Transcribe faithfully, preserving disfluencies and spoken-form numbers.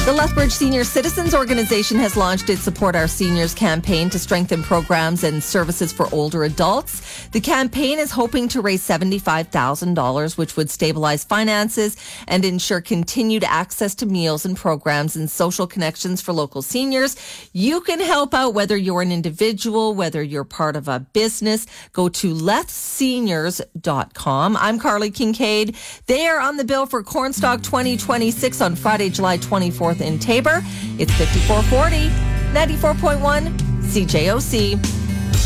The Lethbridge Senior Citizens Organization has launched its Support Our Seniors campaign to strengthen programs and services for older adults. The campaign is hoping to raise seventy-five thousand dollars, which would stabilize finances and ensure continued access to meals and programs and social connections for local seniors. You can help out whether you're an individual, whether you're part of a business. Go to leth seniors dot com. I'm Carly Kincaid. They are on the bill for Cornstalk twenty twenty-six on Friday, July twenty-fourth in Taber. It's fifty-four forty, ninety-four point one C J O C.